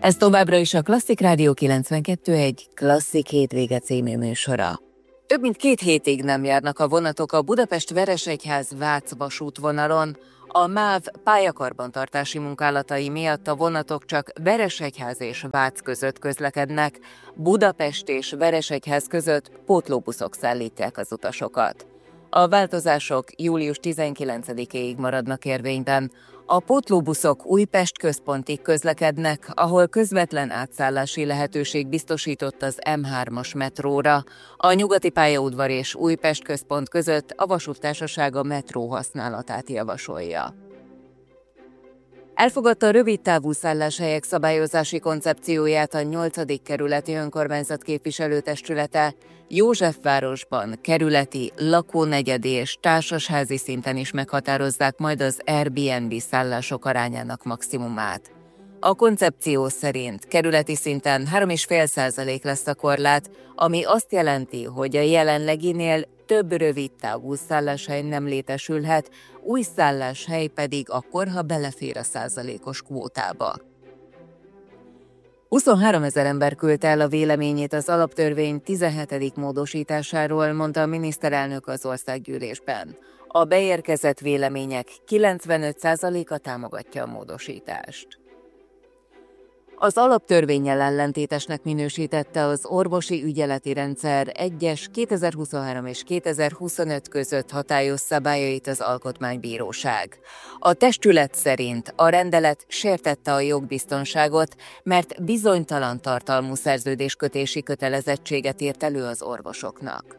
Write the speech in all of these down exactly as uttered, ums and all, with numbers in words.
Ez továbbra is a Klasszik Rádió kilencvenkettő egy Klasszik hétvége című műsora. Több mint két hétig nem járnak a vonatok a Budapest-Veresegyház-Vác vasútvonalon. A MÁV pályakarbantartási munkálatai miatt a vonatok csak Veresegyház és Vác között közlekednek, Budapest és Veresegyház között pótlóbuszok szállítják az utasokat. A változások július tizenkilencedikéig maradnak érvényben. A pótlóbuszok Újpest központig közlekednek, ahol közvetlen átszállási lehetőség biztosított az em hármas metróra. A Nyugati pályaudvar és Újpest központ között a vasúttársaság a metró használatát javasolja. Elfogadta a rövidtávú szálláshelyek szabályozási koncepcióját a nyolcadik kerületi önkormányzat képviselőtestülete. Józsefvárosban kerületi, lakónegyedi és társasházi szinten is meghatározzák majd az Airbnb szállások arányának maximumát. A koncepció szerint kerületi szinten három egész öt százalék lesz a korlát, ami azt jelenti, hogy a jelenleginél több rövidtávú szálláshely nem létesülhet, új szálláshely pedig akkor, ha belefér a százalékos kvótába. huszonháromezer ember küldte el a véleményét az alaptörvény tizenhetedik módosításáról, mondta a miniszterelnök az országgyűlésben. A beérkezett vélemények kilencvenöt százaléka támogatja a módosítást. Az alaptörvénnyel ellentétesnek minősítette az orvosi ügyeleti rendszer egyes kétezer-huszonhárom és kétezer-huszonöt között hatályos szabályait az Alkotmánybíróság. A testület szerint a rendelet sértette a jogbiztonságot, mert bizonytalan tartalmú szerződéskötési kötelezettséget írt elő az orvosoknak.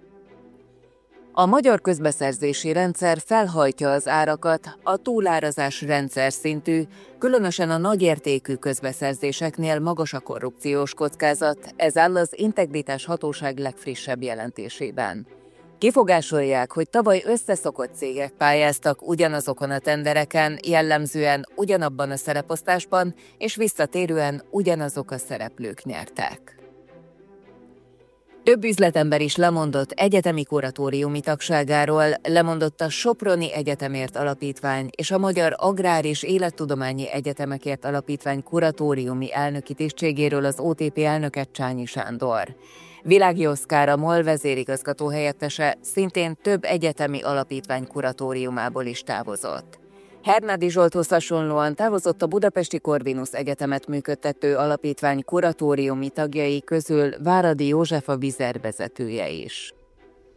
A magyar közbeszerzési rendszer felhajtja az árakat, a túlárazás rendszer szintű, különösen a nagyértékű közbeszerzéseknél magas a korrupciós kockázat, ez áll az Integritás Hatóság legfrissebb jelentésében. Kifogásolják, hogy tavaly összeszokott cégek pályáztak ugyanazokon a tendereken, jellemzően ugyanabban a szereposztásban, és visszatérően ugyanazok a szereplők nyertek. Több üzletember is lemondott egyetemi kuratóriumi tagságáról, lemondott a Soproni Egyetemért Alapítvány és a Magyar Agrár és Élettudományi Egyetemekért Alapítvány kuratóriumi elnöki tisztségéről az o té pé elnöke Csányi Sándor. Világi Oszkár, a MOL vezérigazgató helyettese szintén több egyetemi alapítvány kuratóriumából is távozott. Hernádi Zsolthoz hasonlóan távozott a Budapesti Corvinus Egyetemet működtető alapítvány kuratóriumi tagjai közül Váradi József, a Vizer vezetője is.